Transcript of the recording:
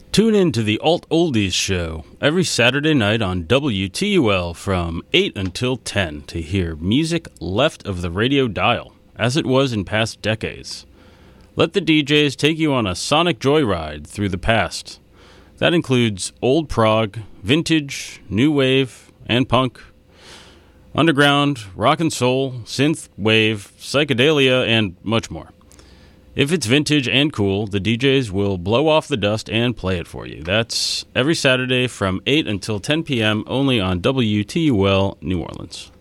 Tune in to the Alt Oldies Show every Saturday night on WTUL from 8 until 10 to hear music left of the radio dial, as it was in past decades. Let the DJs take you on a sonic joyride through the past. That includes old prog, vintage, new wave, and punk, underground, rock and soul, synth, wave, psychedelia, and much more. If it's vintage and cool, the DJs will blow off the dust and play it for you. That's every Saturday from 8 until 10 p.m. only on WTUL New Orleans.